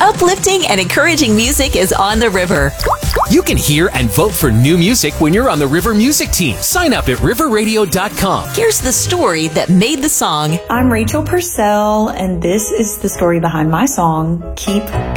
Uplifting and encouraging music is on the river. You can hear and vote for new music when you're on the River Music Team. Sign up at riverradio.com. Here's the story that made the song. I'm Rachel Purcell, and this is the story behind my song, Keep